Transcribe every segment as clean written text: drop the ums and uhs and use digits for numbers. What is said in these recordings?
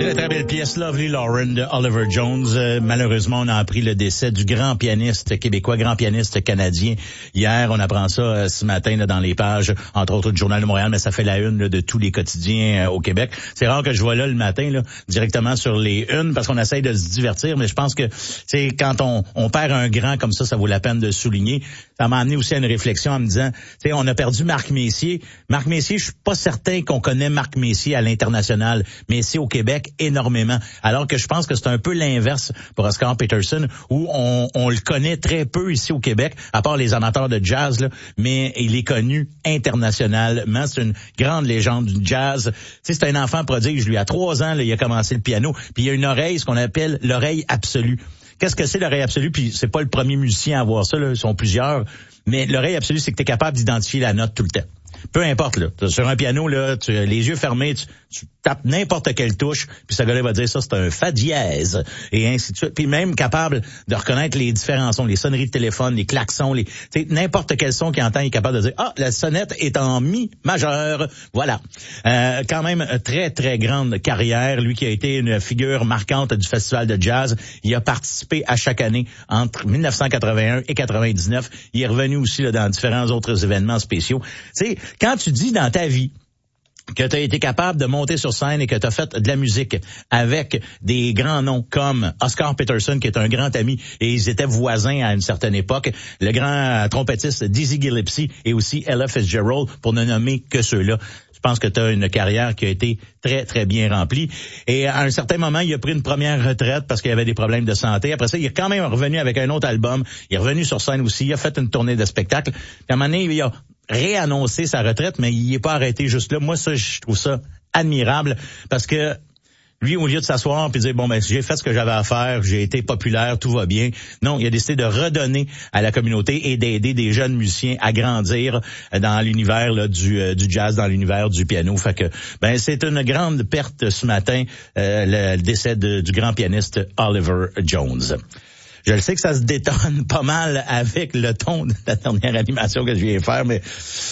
C'est la très belle pièce Lovely Lauren de Oliver Jones. Malheureusement, on a appris le décès du grand pianiste québécois, grand pianiste canadien. Hier, on apprend ça ce matin là, dans les pages, entre autres du Journal de Montréal, mais ça fait la une là, de tous les quotidiens au Québec. C'est rare que je vois là le matin, là, directement sur les unes, parce qu'on essaye de se divertir, mais je pense que c'est quand on perd un grand comme ça vaut la peine de souligner. Ça m'a amené aussi à une réflexion en me disant, on a perdu Marc Messier. Marc Messier, je suis pas certain qu'on connaît Marc Messier à l'international, mais ici au Québec, énormément. Alors que je pense que c'est un peu l'inverse pour Oscar Peterson, où on le connaît très peu ici au Québec, à part les amateurs de jazz, là, mais il est connu internationalement. C'est une grande légende du jazz. C'est un enfant prodige. Lui, à 3 ans, là, il a commencé le piano, puis il a une oreille, ce qu'on appelle l'oreille absolue. Qu'est-ce que c'est l'oreille absolue? Puis c'est pas le premier musicien à avoir ça, là, ils sont plusieurs. Mais l'oreille absolue, c'est que tu es capable d'identifier la note tout le temps. Peu importe, là. Sur un piano, là, les yeux fermés, tu tapes n'importe quelle touche, puis ce gars-là va dire ça, c'est un fa dièse, et ainsi de suite. Puis même capable de reconnaître les différents sons, les sonneries de téléphone, les klaxons, n'importe quel son qu'il entend, il est capable de dire, ah, la sonnette est en mi majeur. Voilà. Quand même, très, très grande carrière. Lui qui a été une figure marquante du Festival de jazz. Il a participé à chaque année entre 1981 et 99. Il est revenu aussi là, dans différents autres événements spéciaux. Tu sais, quand tu dis dans ta vie que tu as été capable de monter sur scène et que tu as fait de la musique avec des grands noms comme Oscar Peterson, qui est un grand ami, et ils étaient voisins à une certaine époque, le grand trompettiste Dizzy Gillespie et aussi Ella Fitzgerald, pour ne nommer que ceux-là. Je pense que tu as une carrière qui a été très, très bien remplie. Et à un certain moment, il a pris une première retraite parce qu'il y avait des problèmes de santé. Après ça, il est quand même revenu avec un autre album. Il est revenu sur scène aussi. Il a fait une tournée de spectacle. Puis à un moment donné, il a réannoncé sa retraite, mais il n'est pas arrêté juste là. Moi, ça, je trouve ça admirable parce que lui, au lieu de s'asseoir et dire, bon, ben, j'ai fait ce que j'avais à faire, j'ai été populaire, tout va bien. Non, il a décidé de redonner à la communauté et d'aider des jeunes musiciens à grandir dans l'univers là, du jazz, dans l'univers du piano. Fait que, ben, c'est une grande perte ce matin, le décès du grand pianiste Oliver Jones. Je le sais que ça se détonne pas mal avec le ton de la dernière animation que je viens de faire, mais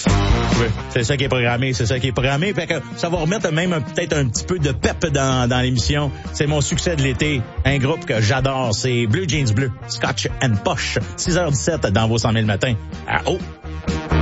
c'est ça qui est programmé, Fait que ça va remettre même peut-être un petit peu de pep dans l'émission. C'est mon succès de l'été, un groupe que j'adore, c'est Blue Jeans Bleu, Scotch and Posh, 6h17 dans vos 100 000 matins. Ah, oh!